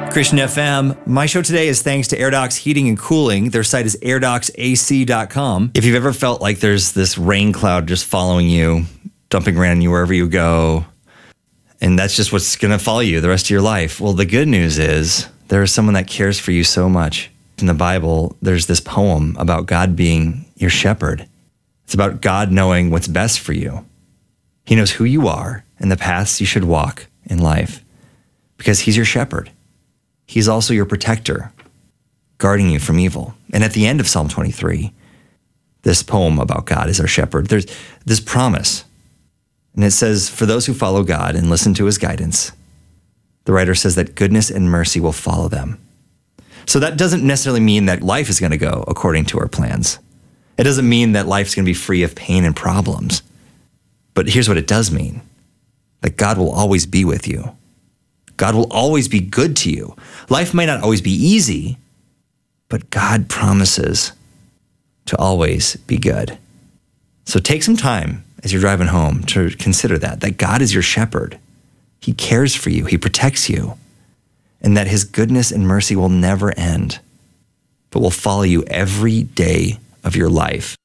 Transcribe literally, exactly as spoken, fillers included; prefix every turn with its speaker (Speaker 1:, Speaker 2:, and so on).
Speaker 1: Christian F M. My show today is thanks to AirDocs Heating and Cooling. Their site is air docs A C dot com. If you've ever felt like there's this rain cloud just following you, dumping rain on you wherever you go, and that's just what's going to follow you the rest of your life. Well, the good news is there is someone that cares for you so much. In the Bible, there's this poem about God being your shepherd. It's about God knowing what's best for you. He knows who you are and the paths you should walk in life because he's your shepherd. He's also your protector, guarding you from evil. And at the end of Psalm twenty-three, this poem about God as our shepherd, there's this promise. And it says, for those who follow God and listen to his guidance, the writer says that goodness and mercy will follow them. So that doesn't necessarily mean that life is going to go according to our plans. It doesn't mean that life's going to be free of pain and problems. But here's what it does mean, that God will always be with you. God will always be good to you. Life might not always be easy, but God promises to always be good. So take some time as you're driving home to consider that, that God is your shepherd. He cares for you. He protects you. And that his goodness and mercy will never end, but will follow you every day of your life.